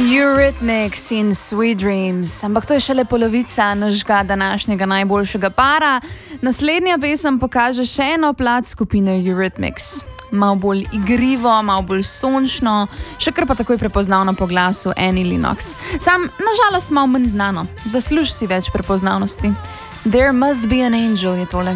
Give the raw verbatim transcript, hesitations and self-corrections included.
Eurythmics in Sweet Dreams. Ampak to je šele polovica našega današnjega najboljšega para. Naslednja pesem pokaže še eno plat skupine Eurythmics. Malo bolj igrivo, malo bolj sončno, še kar pa takoj prepoznavno po glasu Annie Lennox. Sam, nažalost, malo manj znano. Zasluži si več prepoznavnosti. There Must Be an Angel je tole.